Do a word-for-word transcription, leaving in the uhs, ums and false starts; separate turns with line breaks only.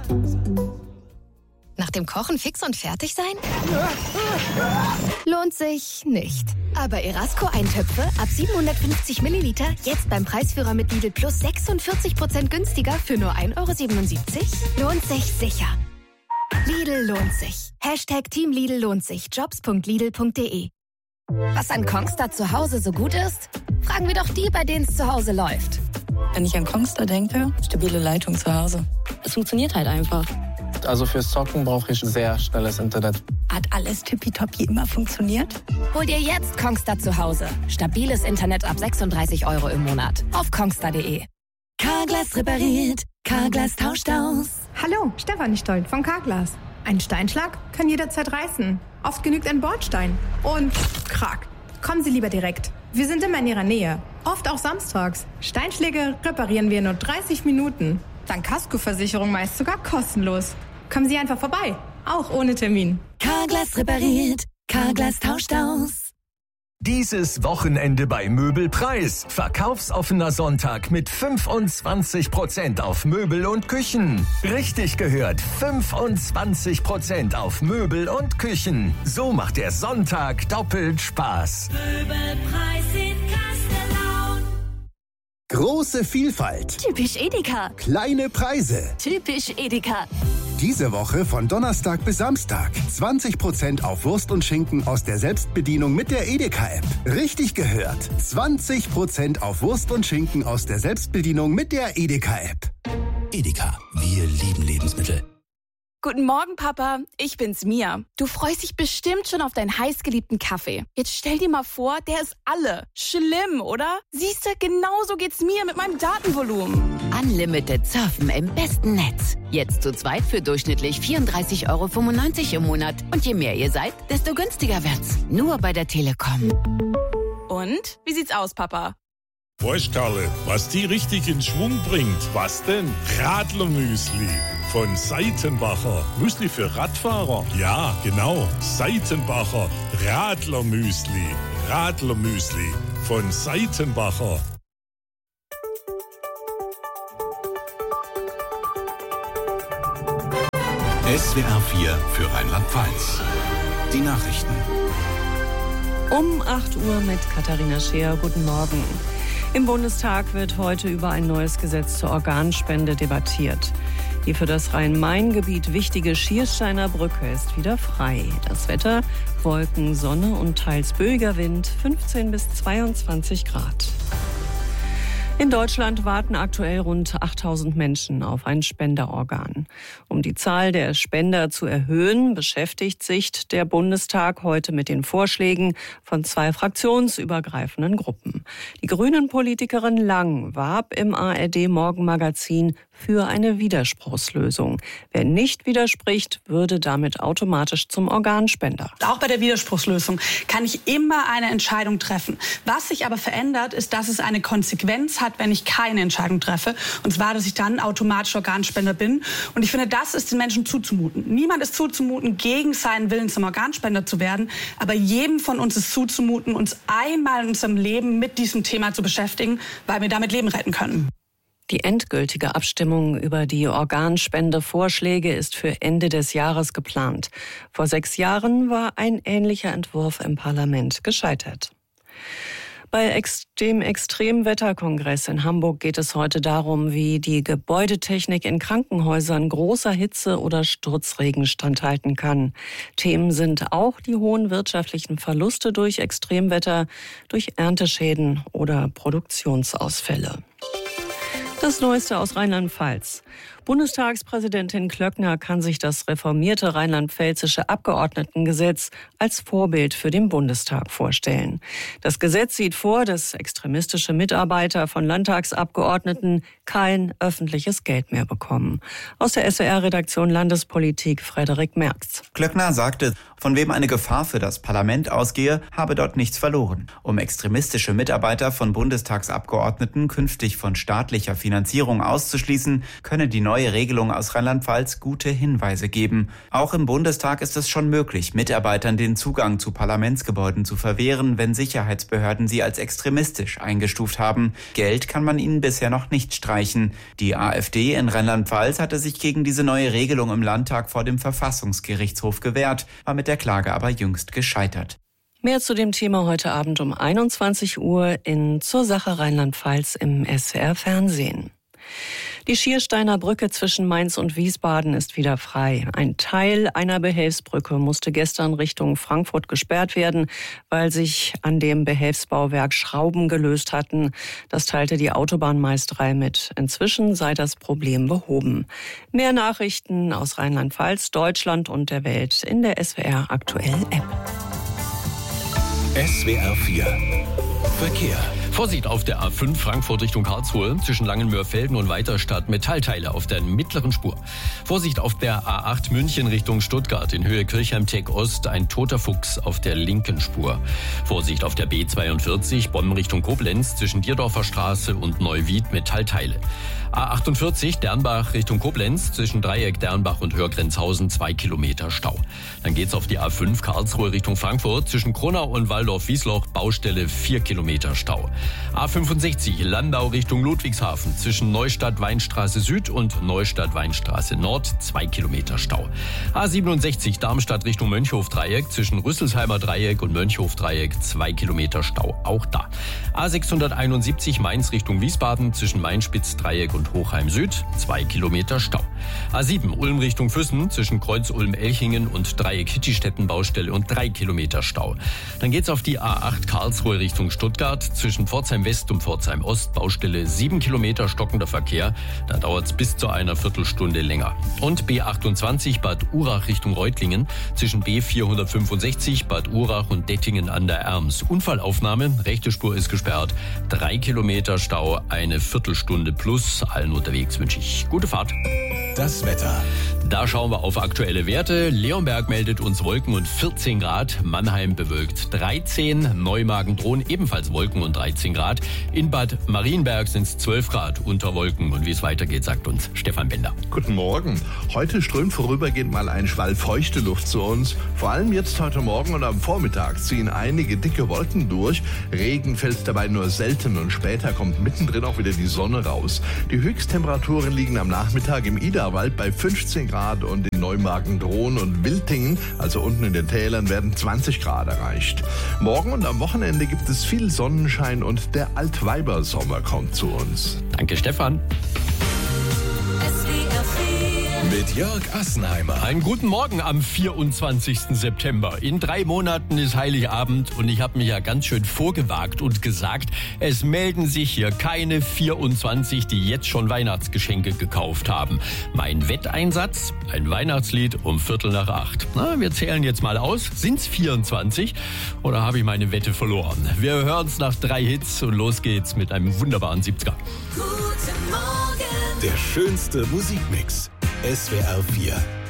Nach dem Kochen fix und fertig sein? Lohnt sich nicht. Aber Erasco-Eintöpfe ab siebenhundertfünfzig Milliliter jetzt beim Preisführer mit Lidl Plus sechsundvierzig Prozent günstiger für nur ein Euro siebenundsiebzig? Lohnt sich sicher. Lidl lohnt sich. Hashtag Team Lidl lohnt sich. jobs punkt lidl punkt de. Was an Kongstar zu Hause so gut ist? Fragen wir doch die, bei denen es zu Hause läuft.
Wenn ich an Kongstar denke, stabile Leitung zu Hause. Es funktioniert halt einfach.
Also fürs Zocken brauche ich sehr schnelles Internet.
Hat alles tippitoppi immer funktioniert?
Hol dir jetzt Kongstar zu Hause. Stabiles Internet ab sechsunddreißig Euro im Monat. Auf kongstar punkt de. Carglass repariert. Carglass tauscht aus.
Hallo, Stefanie Stoll von Carglass. Ein Steinschlag kann jederzeit reißen. Oft genügt ein Bordstein. Und krack. Kommen Sie lieber direkt. Wir sind immer in Ihrer Nähe. Oft auch samstags. Steinschläge reparieren wir in nur dreißig Minuten. Dank Kaskoversicherung meist sogar kostenlos. Kommen Sie einfach vorbei. Auch ohne Termin.
Carglass repariert. Carglass tauscht aus.
Dieses Wochenende bei Möbelpreis. Verkaufsoffener Sonntag mit fünfundzwanzig Prozent auf Möbel und Küchen. Richtig gehört, fünfundzwanzig Prozent auf Möbel und Küchen. So macht der Sonntag doppelt Spaß.
Möbelpreis in Kastellaun.
Große Vielfalt.
Typisch Edeka.
Kleine Preise.
Typisch Edeka.
Diese Woche von Donnerstag bis Samstag. zwanzig Prozent auf Wurst und Schinken aus der Selbstbedienung mit der Edeka-App. Richtig gehört. zwanzig Prozent auf Wurst und Schinken aus der Selbstbedienung mit der Edeka-App.
Edeka. Wir lieben Lebensmittel.
Guten Morgen, Papa. Ich bin's, Mia. Du freust dich bestimmt schon auf deinen heißgeliebten Kaffee. Jetzt stell dir mal vor, der ist alle. Schlimm, oder? Siehste, genauso geht's mir mit meinem Datenvolumen.
Unlimited Surfen im besten Netz. Jetzt zu zweit für durchschnittlich vierunddreißig Euro fünfundneunzig im Monat. Und je mehr ihr seid, desto günstiger wird's. Nur bei der Telekom.
Und? Wie sieht's aus, Papa?
Weißt, Karle, was die richtig in Schwung bringt? Was denn? Radlermüsli von Seitenbacher. Müsli für Radfahrer? Ja, genau. Seitenbacher Radlermüsli. Radlermüsli von Seitenbacher.
S W R vier für Rheinland-Pfalz. Die Nachrichten.
Um acht Uhr mit Katharina Scheer. Guten Morgen. Im Bundestag wird heute über ein neues Gesetz zur Organspende debattiert. Die für das Rhein-Main-Gebiet wichtige Schiersteiner Brücke ist wieder frei. Das Wetter: Wolken, Sonne und teils böiger Wind, fünfzehn bis zweiundzwanzig Grad. In Deutschland warten aktuell rund achttausend Menschen auf ein Spenderorgan. Um die Zahl der Spender zu erhöhen, beschäftigt sich der Bundestag heute mit den Vorschlägen von zwei fraktionsübergreifenden Gruppen. Die Grünen-Politikerin Lang warb im A R D-Morgenmagazin für eine Widerspruchslösung. Wer nicht widerspricht, würde damit automatisch zum Organspender.
Auch bei der Widerspruchslösung kann ich immer eine Entscheidung treffen. Was sich aber verändert, ist, dass es eine Konsequenz hat, wenn ich keine Entscheidung treffe. Und zwar, dass ich dann automatisch Organspender bin. Und ich finde, das ist den Menschen zuzumuten. Niemand ist zuzumuten, gegen seinen Willen zum Organspender zu werden. Aber jedem von uns ist zuzumuten, uns einmal in unserem Leben mit diesem Thema zu beschäftigen, weil wir damit Leben retten können.
Die endgültige Abstimmung über die Organspendevorschläge ist für Ende des Jahres geplant. Vor sechs Jahren war ein ähnlicher Entwurf im Parlament gescheitert. Bei ex- dem Extremwetterkongress in Hamburg geht es heute darum, wie die Gebäudetechnik in Krankenhäusern großer Hitze oder Sturzregen standhalten kann. Themen sind auch die hohen wirtschaftlichen Verluste durch Extremwetter, durch Ernteschäden oder Produktionsausfälle. Das Neueste aus Rheinland-Pfalz. Bundestagspräsidentin Klöckner kann sich das reformierte rheinland-pfälzische Abgeordnetengesetz als Vorbild für den Bundestag vorstellen. Das Gesetz sieht vor, dass extremistische Mitarbeiter von Landtagsabgeordneten kein öffentliches Geld mehr bekommen. Aus der S W R-Redaktion Landespolitik Frederik Merz.
Klöckner sagte, von wem eine Gefahr für das Parlament ausgehe, habe dort nichts verloren. Um extremistische Mitarbeiter von Bundestagsabgeordneten künftig von staatlicher Finanzierung auszuschließen, könne die neue neue Regelung aus Rheinland-Pfalz gute Hinweise geben. Auch im Bundestag ist es schon möglich, Mitarbeitern den Zugang zu Parlamentsgebäuden zu verwehren, wenn Sicherheitsbehörden sie als extremistisch eingestuft haben. Geld kann man ihnen bisher noch nicht streichen. Die AfD in Rheinland-Pfalz hatte sich gegen diese neue Regelung im Landtag vor dem Verfassungsgerichtshof gewehrt, war mit der Klage aber jüngst gescheitert.
Mehr zu dem Thema heute Abend um einundzwanzig Uhr in Zur Sache Rheinland-Pfalz im S W R Fernsehen. Die Schiersteiner Brücke zwischen Mainz und Wiesbaden ist wieder frei. Ein Teil einer Behelfsbrücke musste gestern Richtung Frankfurt gesperrt werden, weil sich an dem Behelfsbauwerk Schrauben gelöst hatten. Das teilte die Autobahnmeisterei mit. Inzwischen sei das Problem behoben. Mehr Nachrichten aus Rheinland-Pfalz, Deutschland und der Welt in der S W R Aktuell App.
S W R vier Verkehr.
Vorsicht auf der A fünf Frankfurt Richtung Karlsruhe zwischen Langenmörfelden und Weiterstadt Metallteile auf der mittleren Spur. Vorsicht auf der A acht München Richtung Stuttgart in Höhe Kirchheim-Teck Ost ein toter Fuchs auf der linken Spur. Vorsicht auf der B zweiundvierzig Bonn Richtung Koblenz zwischen Dierdorfer Straße und Neuwied Metallteile. A achtundvierzig Dernbach Richtung Koblenz zwischen Dreieck Dernbach und Hörgrenzhausen zwei Kilometer Stau. Dann geht's auf die A fünf Karlsruhe Richtung Frankfurt zwischen Kronau und Waldorf-Wiesloch Baustelle vier Kilometer Stau. A fünfundsechzig Landau Richtung Ludwigshafen zwischen Neustadt-Weinstraße Süd und Neustadt-Weinstraße Nord zwei Kilometer Stau. A siebenundsechzig Darmstadt Richtung Mönchhof-Dreieck zwischen Rüsselsheimer Dreieck und Mönchhof-Dreieck zwei Kilometer Stau, auch da. A sechshunderteinundsiebzig Mainz Richtung Wiesbaden zwischen Mainspitz-Dreieck und Hochheim Süd zwei Kilometer Stau. A sieben Ulm Richtung Füssen zwischen Kreuz Ulm-Elchingen und Dreieck Hittistetten Baustelle und drei Kilometer Stau. Dann geht's auf die A acht Karlsruhe Richtung Stuttgart zwischen Pforzheim West und Pforzheim Ost Baustelle sieben Kilometer stockender Verkehr. Da dauert's bis zu einer Viertelstunde länger. Und B achtundzwanzig Bad Urach Richtung Reutlingen zwischen B vierhundertfünfundsechzig Bad Urach und Dettingen an der Erms. Unfallaufnahme, rechte Spur ist gesperrt. Drei Kilometer Stau, eine Viertelstunde plus. Allen unterwegs wünsche ich gute Fahrt.
Das Wetter.
Da schauen wir auf aktuelle Werte. Leonberg meldet uns Wolken und vierzehn Grad. Mannheim bewölkt dreizehn. Neumagen-Dhron ebenfalls Wolken und dreizehn Grad. In Bad Marienberg sind es zwölf Grad unter Wolken. Und wie es weitergeht, sagt uns Stefan Bender.
Guten Morgen. Heute strömt vorübergehend mal ein Schwall feuchte Luft zu uns. Vor allem jetzt heute Morgen und am Vormittag ziehen einige dicke Wolken durch. Regen fällt dabei nur selten und später kommt mittendrin auch wieder die Sonne raus. Die Höchsttemperaturen liegen am Nachmittag im Iderwald bei fünfzehn Grad und in Neumagen-Dhron und Wiltingen, also unten in den Tälern, werden zwanzig Grad erreicht. Morgen und am Wochenende gibt es viel Sonnenschein und der Altweibersommer kommt zu uns.
Danke, Stefan.
Mit Jörg Assenheimer.
Einen guten Morgen am vierundzwanzigsten September. In drei Monaten ist Heiligabend und ich habe mich ja ganz schön vorgewagt und gesagt, es melden sich hier keine vierundzwanzig, die jetzt schon Weihnachtsgeschenke gekauft haben. Mein Wetteinsatz, ein Weihnachtslied um Viertel nach acht. Na, wir zählen jetzt mal aus. Sind's vierundzwanzig oder habe ich meine Wette verloren? Wir hören's nach drei Hits und los geht's mit einem wunderbaren siebziger.
Guten Morgen.
Der schönste Musikmix. S W R vier.